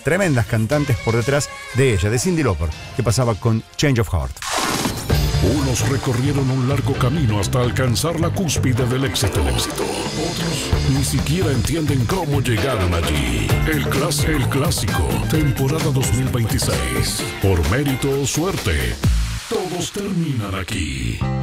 tremendas cantantes por detrás de ella, de Cyndi Lauper, que pasaba con Change of Heart. Unos recorrieron un largo camino hasta alcanzar la cúspide del éxito. Otros ni siquiera entienden cómo llegaron allí. El clásico, temporada 2026. Por mérito o suerte, todos terminan aquí.